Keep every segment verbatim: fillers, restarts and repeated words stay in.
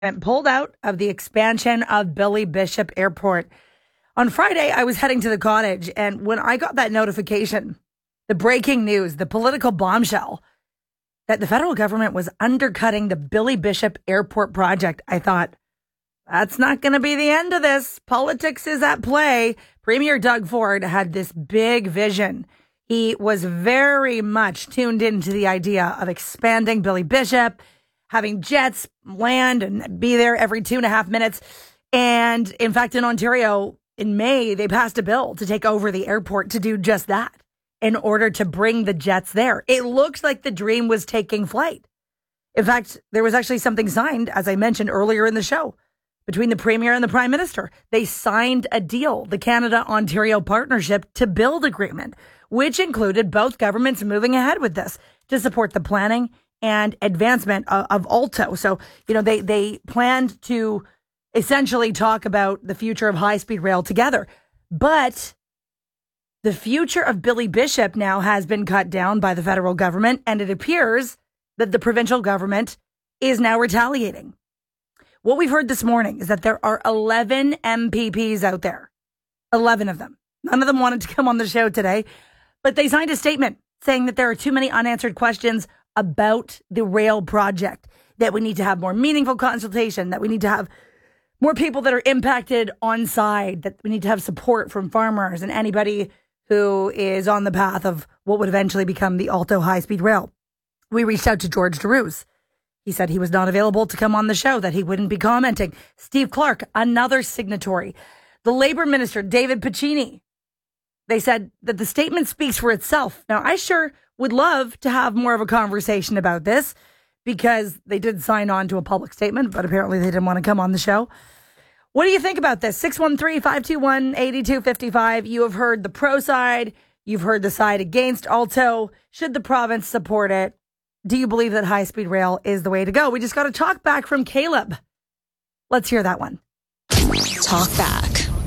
and pulled out of the expansion of Billy Bishop Airport. On Friday, I was heading to the cottage, and when I got that notification, the breaking news, the political bombshell, that the federal government was undercutting the Billy Bishop Airport project, I thought, that's not going to be the end of this. Politics is at play. Premier Doug Ford had this big vision. He was very much tuned into the idea of expanding Billy Bishop, having jets land and be there every two and a half minutes. And in fact, in Ontario, in May, they passed a bill to take over the airport to do just that in order to bring the jets there. It looked like the dream was taking flight. In fact, there was actually something signed, as I mentioned earlier in the show, between the Premier and the Prime Minister. They signed a deal, the Canada-Ontario Partnership to Build Agreement, which included both governments moving ahead with this to support the planning and advancement of, of Alto. So, you know, they, they planned to essentially talk about the future of high-speed rail together. But the future of Billy Bishop now has been cut down by the federal government, and it appears that the provincial government is now retaliating. What we've heard this morning is that there are eleven M P Ps out there, eleven of them. None of them wanted to come on the show today, but they signed a statement saying that there are too many unanswered questions about the rail project, that we need to have more meaningful consultation, that we need to have more people that are impacted on side, that we need to have support from farmers and anybody who is on the path of what would eventually become the Alto high-speed rail. We reached out to George Deroux. He said he was not available to come on the show, that he wouldn't be commenting. Steve Clark, another signatory. The Labour Minister, David Piccini. They said that the statement speaks for itself. Now, I sure would love to have more of a conversation about this because they did sign on to a public statement, but apparently they didn't want to come on the show. What do you think about this? six one three, five two one, eight two five five. You have heard the pro side. You've heard the side against Alto. Should the province support it? Do you believe that high-speed rail is the way to go? We just got a talk back from Caleb. Let's hear that one. Talk back.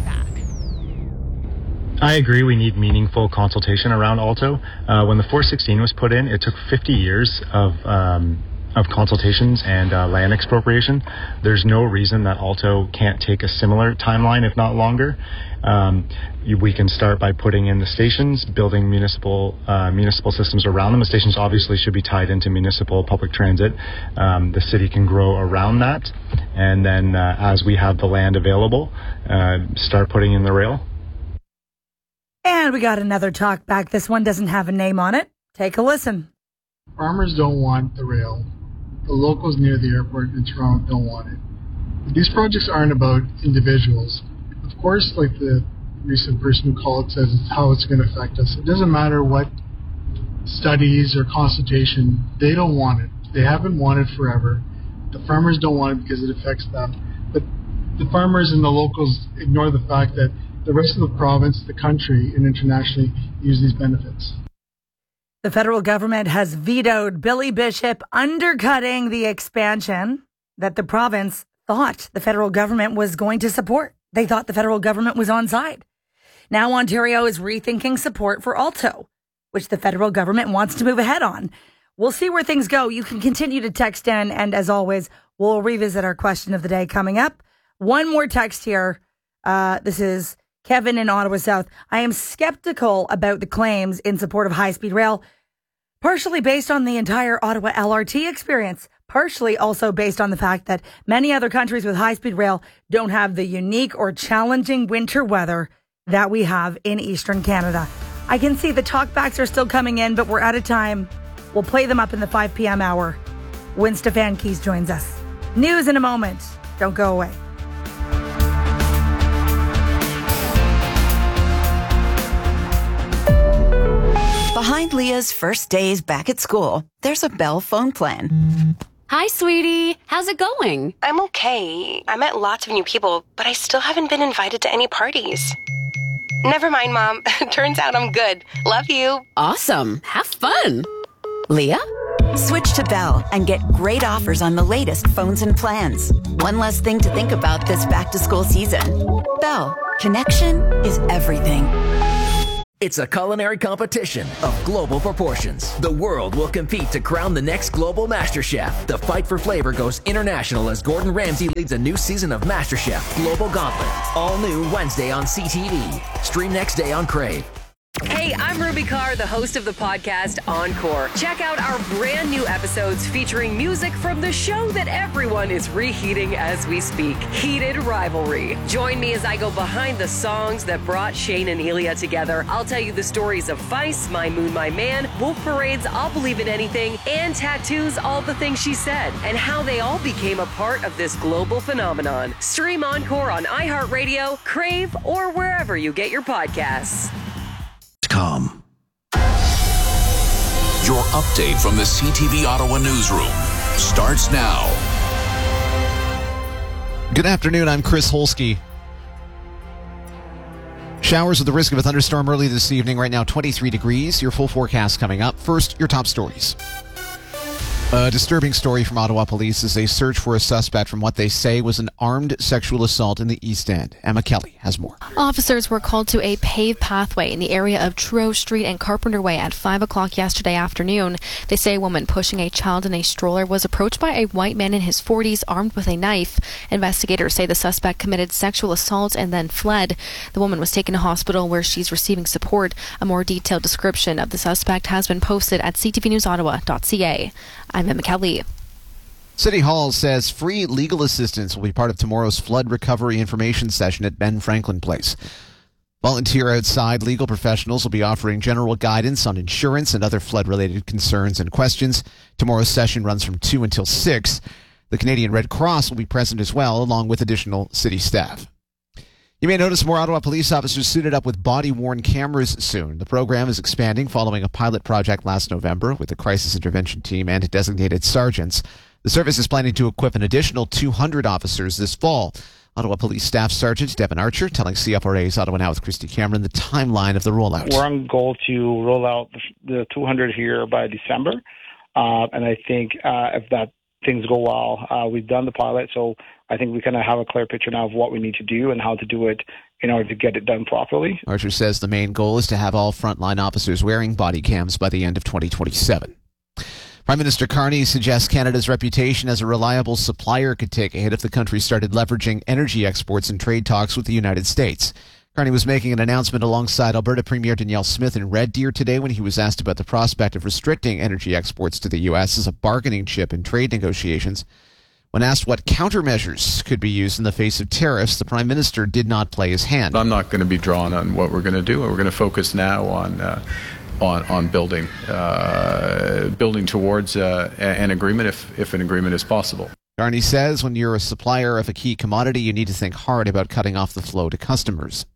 I agree we need meaningful consultation around Alto. Uh, when the four sixteen was put in, it took fifty years of um, of consultations and uh, land expropriation. There's no reason that Alto can't take a similar timeline, if not longer. Um, we can start by putting in the stations, building municipal uh, municipal systems around them. The stations obviously should be tied into municipal public transit. Um, the city can grow around that. And then uh, as we have the land available, uh, start putting in the rail. And we got another talk back. This one doesn't have a name on it. Take a listen. Farmers don't want the rail. The locals near the airport in Toronto don't want it. These projects aren't about individuals. Of course, like the recent person who called says, it's how it's going to affect us. It doesn't matter what studies or consultation, they don't want it. They haven't wanted it forever. The farmers don't want it because it affects them. But the farmers and the locals ignore the fact that the rest of the province, the country, and internationally use these benefits. The federal government has vetoed Billy Bishop undercutting the expansion that the province thought the federal government was going to support. They thought the federal government was on side. Now Ontario is rethinking support for Alto, which the federal government wants to move ahead on. We'll see where things go. You can continue to text in, and as always, we'll revisit our question of the day coming up. One more text here. Uh, this is Kevin in Ottawa South. I am skeptical about the claims in support of high-speed rail, partially based on the entire Ottawa L R T experience, partially also based on the fact that many other countries with high-speed rail don't have the unique or challenging winter weather that we have in Eastern Canada. I can see the talkbacks are still coming in, but we're out of time. We'll play them up in the five p.m. hour when Stefan Keys joins us. News in a moment. Don't go away. Behind Leah's first days back at school, there's a Bell phone plan. Hi, sweetie. How's it going? I'm okay. I met lots of new people, but I still haven't been invited to any parties. Never mind, Mom. Turns out I'm good. Love you. Awesome. Have fun. Leah? Switch to Bell and get great offers on the latest phones and plans. One less thing to think about this back-to-school season. Bell. Connection is everything. It's a culinary competition of global proportions. The world will compete to crown the next global MasterChef. The fight for flavor goes international as Gordon Ramsay leads a new season of MasterChef Global Gauntlet. All new Wednesday on C T V. Stream next day on Crave. Hey, I'm Ruby Carr, the host of the podcast Encore. Check out our brand new episodes featuring music from the show that everyone is reheating as we speak, Heated Rivalry. Join me as I go behind the songs that brought Shane and Elia together. I'll tell you the stories of Feist, My Moon, My Man, Wolf Parade's I'll Believe in Anything, and Tattoo's All the Things She Said, and how they all became a part of this global phenomenon. Stream Encore on iHeartRadio, Crave, or wherever you get your podcasts. Com. Your update from the C T V Ottawa newsroom starts now. Good afternoon, I'm Chris Holsky. Showers with the risk of a thunderstorm early this evening. Right now, twenty-three degrees. Your full forecast coming up. First, your top stories. A disturbing story from Ottawa police as they search for a suspect from what they say was an armed sexual assault in the East End. Emma Kelly has more. Officers were called to a paved pathway in the area of Trudeau Street and Carpenter Way at five o'clock yesterday afternoon. They say a woman pushing a child in a stroller was approached by a white man in his forties armed with a knife. Investigators say the suspect committed sexual assault and then fled. The woman was taken to hospital where she's receiving support. A more detailed description of the suspect has been posted at c t v news ottawa dot c a. I'm Emma Kelly. City Hall says free legal assistance will be part of tomorrow's flood recovery information session at Ben Franklin Place. Volunteer outside legal professionals will be offering general guidance on insurance and other flood-related concerns and questions. Tomorrow's session runs from two until six. The Canadian Red Cross will be present as well, along with additional city staff. You may notice more Ottawa police officers suited up with body-worn cameras soon. The program is expanding following a pilot project last November with a crisis intervention team and designated sergeants. The service is planning to equip an additional two hundred officers this fall. Ottawa Police Staff Sergeant Devin Archer telling C F R A's Ottawa Now with Christy Cameron the timeline of the rollout. We're on goal to roll out the two hundred here by December, uh, and I think uh, if that things go well, uh, we've done the pilot, so I think we kind of have a clear picture now of what we need to do and how to do it in order to get it done properly. Archer says the main goal is to have all frontline officers wearing body cams by the end of twenty twenty-seven. Prime Minister Carney suggests Canada's reputation as a reliable supplier could take a hit if the country started leveraging energy exports in trade talks with the United States. Carney was making an announcement alongside Alberta Premier Danielle Smith in Red Deer today when he was asked about the prospect of restricting energy exports to the U S as a bargaining chip in trade negotiations. When asked what countermeasures could be used in the face of tariffs, the Prime Minister did not play his hand. I'm not going to be drawn on what we're going to do. We're going to focus now on uh, on, on building uh, building towards uh, an agreement if, if an agreement is possible. Carney says when you're a supplier of a key commodity, you need to think hard about cutting off the flow to customers.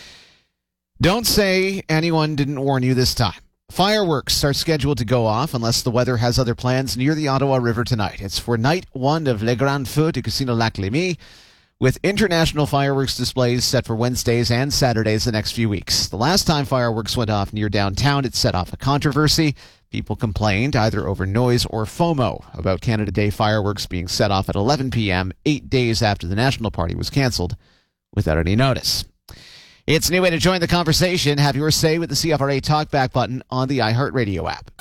Don't say anyone didn't warn you this time. Fireworks are scheduled to go off unless the weather has other plans near the Ottawa River tonight. It's for night one of Le Grand Feu de Casino Lac Lémy, with international fireworks displays set for Wednesdays and Saturdays the next few weeks. The last time fireworks went off near downtown, it set off a controversy. People complained, either over noise or FOMO, about Canada Day fireworks being set off at eleven p.m., eight days after the National Party was cancelled, without any notice. It's a new way to join the conversation. Have your say with the C F R A Talkback button on the iHeartRadio app.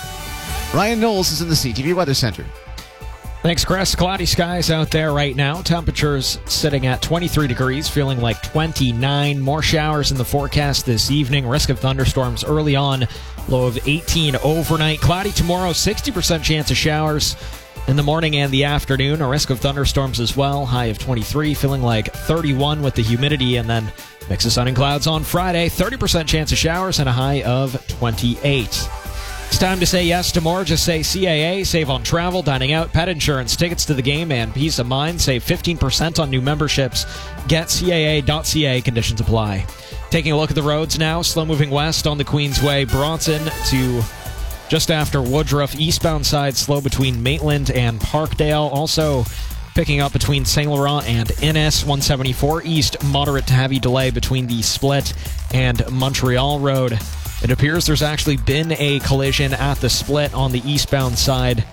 Ryan Knowles is in the C T V Weather Center. Thanks, Chris. Cloudy skies out there right now. Temperatures sitting at twenty-three degrees, feeling like twenty-nine. More showers in the forecast this evening. Risk of thunderstorms early on. Low of eighteen overnight. Cloudy tomorrow, sixty percent chance of showers in the morning and the afternoon. A risk of thunderstorms as well. High of twenty-three, feeling like thirty-one with the humidity. And then mix of sun and clouds on Friday. thirty percent chance of showers and a high of twenty-eight. It's time to say yes to more. Just say C A A. Save on travel, dining out, pet insurance, tickets to the game, and peace of mind. Save fifteen percent on new memberships. Get C A A dot C A. Conditions apply. Taking a look at the roads now. Slow moving west on the Queensway. Bronson to just after Woodruff. Eastbound side slow between Maitland and Parkdale. Also picking up between Saint Laurent and Innis. one seventy-four east. Moderate to heavy delay between the Split and Montreal Road. It appears there's actually been a collision at the Split on the eastbound side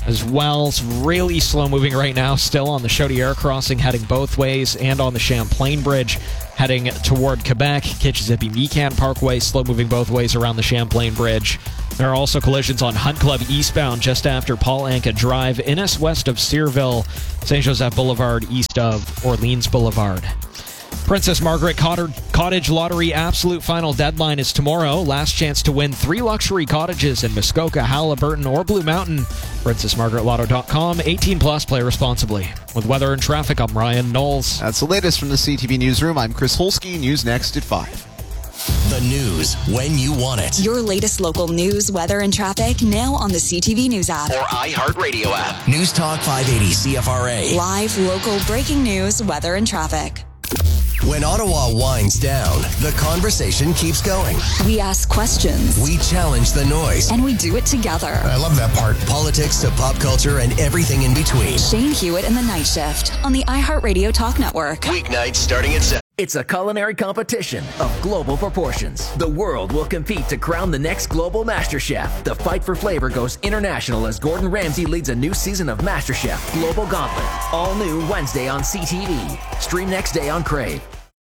as well. It's really slow moving right now, still on the Chaudière crossing heading both ways, and on the Champlain Bridge heading toward Quebec. Kitchissippi-Mecan Parkway, slow moving both ways around the Champlain Bridge. There are also collisions on Hunt Club eastbound just after Paul Anka Drive, Innis west of Searville, Saint Joseph Boulevard east of Orleans Boulevard. Princess Margaret Cottage Lottery absolute final deadline is tomorrow. Last chance to win three luxury cottages in Muskoka, Halliburton, or Blue Mountain. princess margaret lotto dot com. eighteen plus, play responsibly. With weather and traffic, I'm Ryan Knowles. That's the latest from the C T V Newsroom. I'm Chris Holsky. News next at five. The news when you want it. Your latest local news, weather, and traffic now on the C T V News app. Or iHeartRadio app. News Talk five eighty C F R A. Live, local, breaking news, weather, and traffic. When Ottawa winds down, the conversation keeps going. We ask questions. We challenge the noise. And we do it together. I love that part. Politics to pop culture and everything in between. Shane Hewitt and the Night Shift on the iHeartRadio Talk Network. Weeknights starting at seven. It's a culinary competition of global proportions. The world will compete to crown the next global MasterChef. The fight for flavor goes international as Gordon Ramsay leads a new season of MasterChef Global Gauntlet. All new Wednesday on C T V. Stream next day on Crave.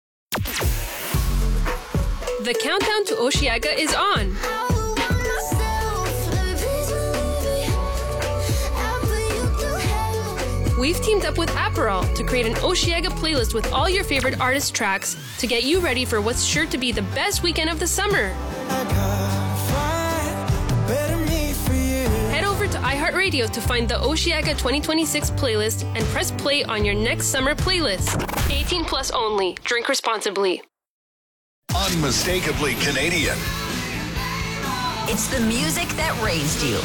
The countdown to Osheaga is on. We've teamed up with Aperol to create an Osheaga playlist with all your favorite artist tracks to get you ready for what's sure to be the best weekend of the summer. Head over to iHeartRadio to find the Osheaga twenty twenty-six playlist and press play on your next summer playlist. eighteen plus only. Drink responsibly. Unmistakably Canadian. It's the music that raised you.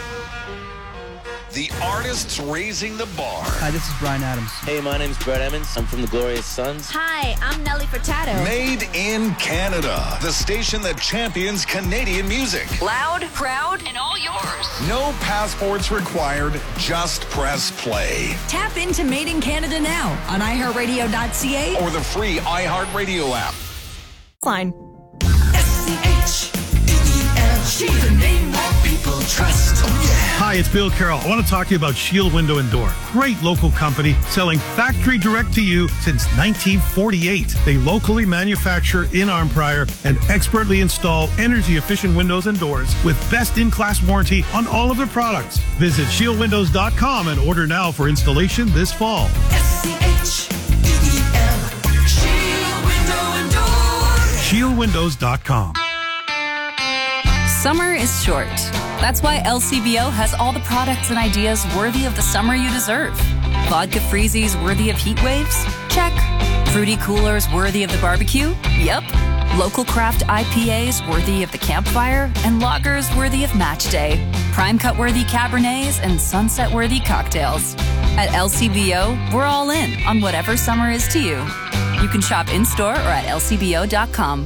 The artists raising the bar. Hi, this is Brian Adams. Hey, my name's Brett Emmons. I'm from the Glorious Sons. Hi, I'm Nelly Furtado. Made in Canada. The station that champions Canadian music. Loud, proud, and all yours. No passports required. Just press play. Tap into Made in Canada now on i heart radio dot c a or the free iHeartRadio app. Line. S C H E E L. She's the name that people trust. Oh, yeah. Hi, it's Bill Carroll. I want to talk to you about Shield Window and Door. Great local company selling factory direct to you since nineteen forty-eight. They locally manufacture in Arnprior and expertly install energy-efficient windows and doors with best-in-class warranty on all of their products. Visit shield windows dot com and order now for installation this fall. S C H E E L. Shield Window and Door. shield windows dot com. Summer is short. That's why L C B O has all the products and ideas worthy of the summer you deserve. Vodka freezies worthy of heat waves? Check. Fruity coolers worthy of the barbecue? Yep. Local craft I P As worthy of the campfire? And lagers worthy of match day. Prime cut worthy Cabernets and sunset worthy cocktails. At L C B O, we're all in on whatever summer is to you. You can shop in-store or at L C B O dot com.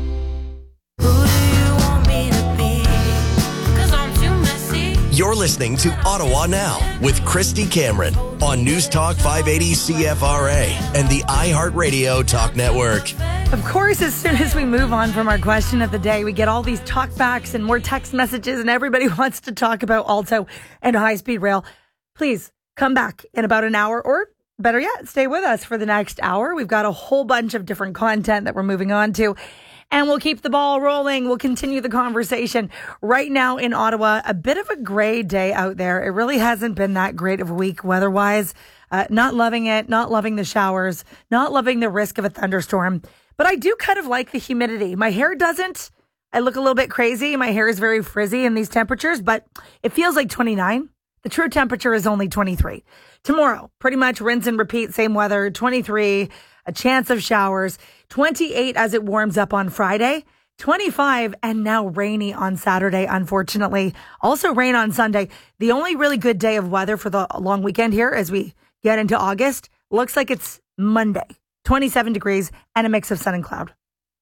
You're listening to Ottawa Now with Christy Cameron on News Talk five eighty C F R A and the iHeartRadio Talk Network. Of course, as soon as we move on from our question of the day, we get all these talkbacks and more text messages, and everybody wants to talk about Alto and high-speed rail. Please come back in about an hour, or better yet, stay with us for the next hour. We've got a whole bunch of different content that we're moving on to. And we'll keep the ball rolling. We'll continue the conversation. Right now in Ottawa, a bit of a gray day out there. It really hasn't been that great of a week weather-wise. Uh, not loving it, not loving the showers, not loving the risk of a thunderstorm. But I do kind of like the humidity. My hair doesn't. I look a little bit crazy. My hair is very frizzy in these temperatures, but it feels like twenty-nine. The true temperature is only twenty-three. Tomorrow, pretty much rinse and repeat, same weather, twenty-three, a chance of showers, twenty-eight as it warms up on Friday, twenty-five, and now rainy on Saturday, unfortunately. Also rain on Sunday. The only really good day of weather for the long weekend here as we get into August looks like it's Monday, twenty-seven degrees and a mix of sun and cloud.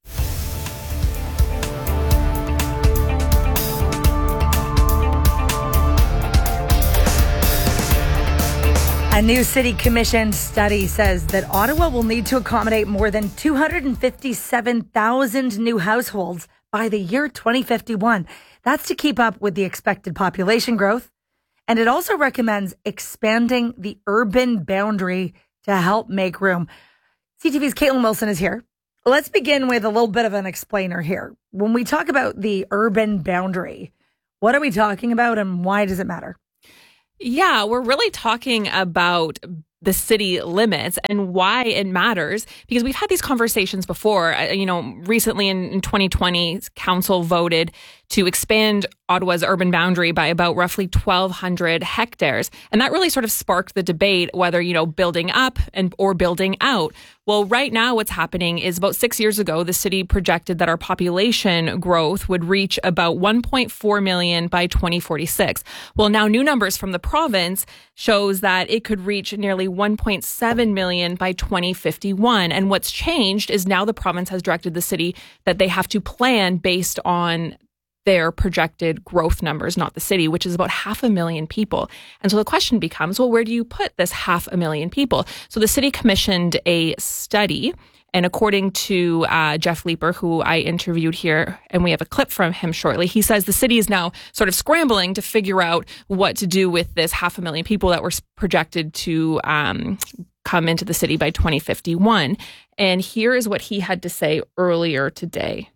A new city commission study says that Ottawa will need to accommodate more than two hundred fifty-seven thousand new households by the year twenty fifty-one. That's to keep up with the expected population growth And it also recommends expanding the urban boundary to help make room. C T V's Caitlin Wilson is here. Let's begin with a little bit of an explainer here. When we talk about the urban boundary, what are we talking about and why does it matter? Yeah, we're really talking about the city limits and why it matters, because we've had these conversations before. You know, recently in, in twenty twenty, council voted to expand Ottawa's urban boundary by about roughly twelve hundred hectares. And that really sort of sparked the debate whether, you know, building up and or building out. Well, right now what's happening is about six years ago, the city projected that our population growth would reach about one point four million by twenty forty-six. Well, now new numbers from the province shows that it could reach nearly one point seven million by twenty fifty-one. And what's changed is now the province has directed the city that they have to plan based on their projected growth numbers, not the city, which is about half a million people. And so the question becomes, well, where do you put this half a million people? So the city commissioned a study, and according to uh, Jeff Leeper, who I interviewed here, and we have a clip from him shortly, he says the city is now sort of scrambling to figure out what to do with this half a million people that were projected to um, come into the city by twenty fifty-one. And here is what he had to say earlier today.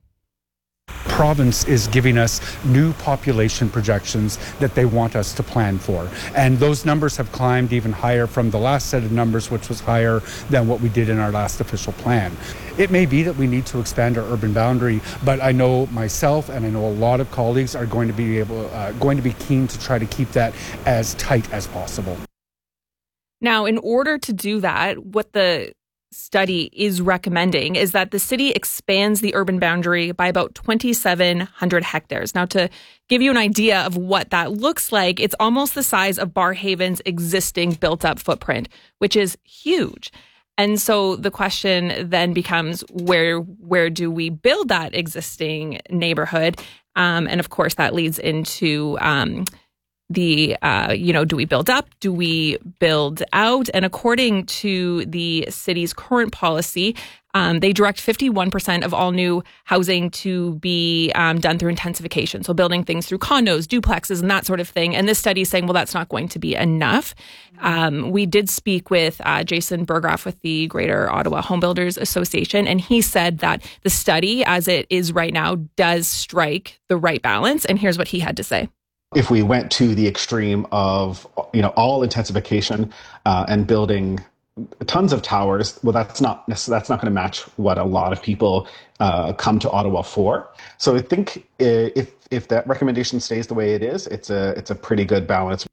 Province is giving us new population projections that they want us to plan for. And those numbers have climbed even higher from the last set of numbers, which was higher than what we did in our last official plan. It may be that we need to expand our urban boundary, but I know myself and I know a lot of colleagues are going to be able, uh, going to be keen to try to keep that as tight as possible. Now, in order to do that, what the study is recommending is that the city expands the urban boundary by about twenty-seven hundred hectares. Now, to give you an idea of what that looks like, it's almost the size of Barrhaven's existing built-up footprint, which is huge. And so the question then becomes, where where do we build that existing neighborhood? Um, and of course, that leads into um, the, uh, you know, do we build up? Do we build out? And according to the city's current policy, um, they direct fifty-one percent of all new housing to be um, done through intensification. So building things through condos, duplexes, and that sort of thing. And this study is saying, well, that's not going to be enough. Um, we did speak with uh, Jason Berghoff with the Greater Ottawa Home Builders Association, and he said that the study, as it is right now, does strike the right balance. And here's what he had to say. If we went to the extreme of, you know, all intensification uh, and building tons of towers, well, that's not that's not going to match what a lot of people uh, come to Ottawa for. So I think if if that recommendation stays the way it is, it's a it's a pretty good balance.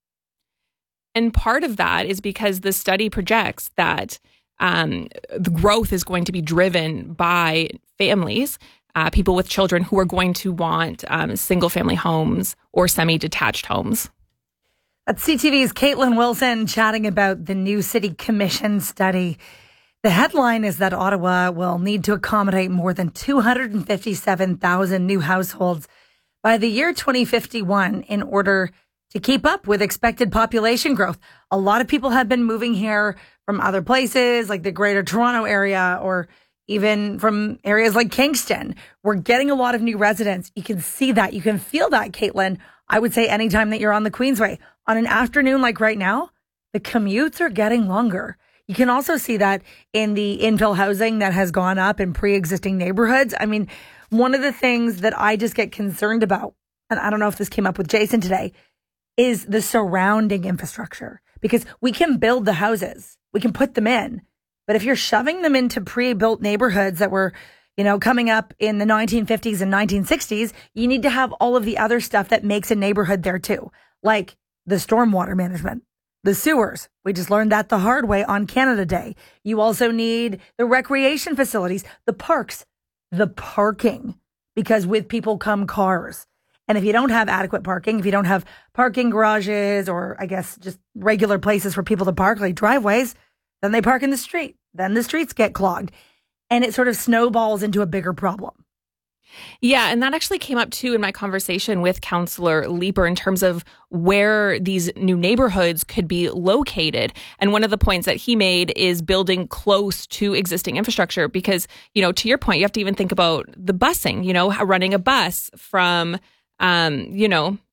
And part of that is because the study projects that um, the growth is going to be driven by families. Uh, people with children who are going to want um, single-family homes or semi-detached homes. That's C T V's Caitlin Wilson chatting about the new city commission study. The headline is that Ottawa will need to accommodate more than two hundred fifty-seven thousand new households by the year twenty fifty-one in order to keep up with expected population growth. A lot of people have been moving here from other places like the Greater Toronto area or even from areas like Kingston. We're getting a lot of new residents. You can see that. You can feel that, Caitlin. I would say anytime that you're on the Queensway. On an afternoon like right now, the commutes are getting longer. You can also see that in the infill housing that has gone up in pre-existing neighborhoods. I mean, one of the things that I just get concerned about, and I don't know if this came up with Jason today, is the surrounding infrastructure. Because we can build the houses. We can put them in. But if you're shoving them into pre-built neighborhoods that were, you know, coming up in the nineteen fifties and nineteen sixties, you need to have all of the other stuff that makes a neighborhood there too, like the stormwater management, the sewers. We just learned that the hard way on Canada Day. You also need the recreation facilities, the parks, the parking, because with people come cars. And if you don't have adequate parking, if you don't have parking garages or I guess just regular places for people to park, like driveways, then they park in the street. Then the streets get clogged. And it sort of snowballs into a bigger problem. Yeah, and that actually came up too in my conversation with Councillor Leeper in terms of where these new neighborhoods could be located. And one of the points that he made is building close to existing infrastructure because, you know, to your point, you have to even think about the busing, you know, running a bus from, um, you know,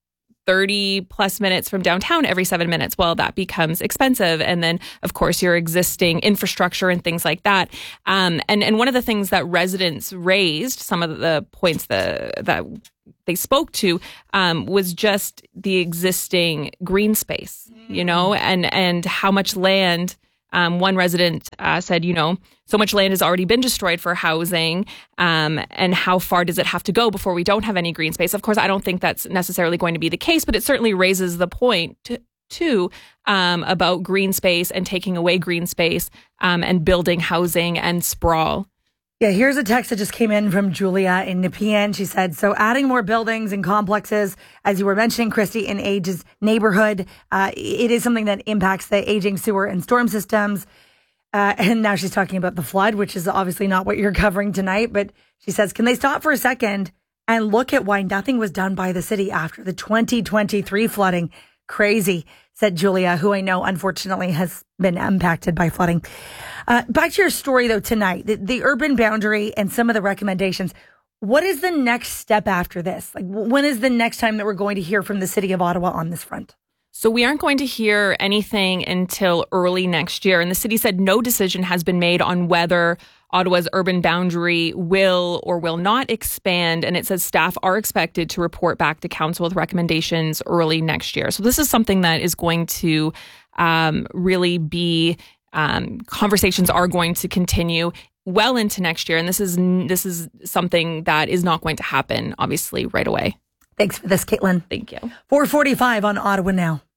thirty plus minutes from downtown every seven minutes. Well, that becomes expensive. And then, of course, your existing infrastructure and things like that. Um, and, and one of the things that residents raised, some of the points that, that they spoke to, um, was just the existing green space, you know, and, and how much land. Um, one resident uh, said, you know, so much land has already been destroyed for housing, um, and how far does it have to go before we don't have any green space? Of course, I don't think that's necessarily going to be the case, but it certainly raises the point to, too um, about green space and taking away green space um, and building housing and sprawl. Yeah, here's a text that just came in from Julia in Nepean. She said, so adding more buildings and complexes, as you were mentioning, Christy, in Age's neighborhood, uh, it is something that impacts the aging sewer and storm systems. Uh, and now she's talking about the flood, which is obviously not what you're covering tonight. But she says, can they stop for a second and look at why nothing was done by the city after the twenty twenty-three flooding? Crazy, said Julia, who I know, unfortunately, has been impacted by flooding. Uh, back to your story, though, tonight, the, the urban boundary and some of the recommendations. What is the next step after this? Like, when is the next time that we're going to hear from the city of Ottawa on this front? So we aren't going to hear anything until early next year. And the city said no decision has been made on whether Ottawa's urban boundary will or will not expand. And it says staff are expected to report back to council with recommendations early next year. So this is something that is going to um, really be... Um, conversations are going to continue well into next year. And this is this is something that is not going to happen, obviously, right away. Thanks for this, Caitlin. Thank you. four forty-five on Ottawa Now.